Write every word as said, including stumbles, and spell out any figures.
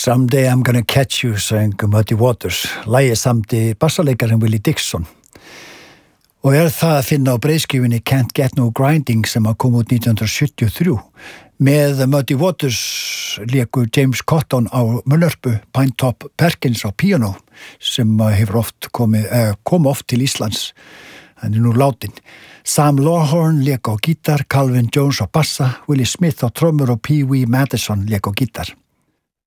Someday I'm gonna catch you, söng Muddy Waters. Lagið samdi bassaleikarin Willie Dixon. Og er það að finna á breiðskífunni Can't Get No Grinding sem að kom út nítján hundruð sjötíu og þrjú. Með Muddy Waters léku James Cotton á munnörpu, Pine Top Perkins á píanó sem hefur oft komið, eh, kom oft til Íslands. Hann er nú látin. Sam Lawhorn lék á gítar, Calvin Jones á bassa, Willie Smith á trommur og Pee Wee Madison lék á gítar.